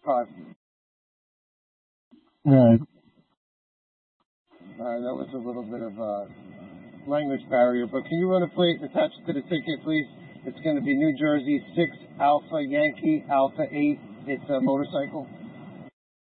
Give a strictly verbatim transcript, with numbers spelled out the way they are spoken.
Five. Right. All right, that was a little bit of a language barrier, but can you run a plate and attach it to the ticket, please? It's going to be New Jersey six Alpha Yankee Alpha eight. It's a motorcycle.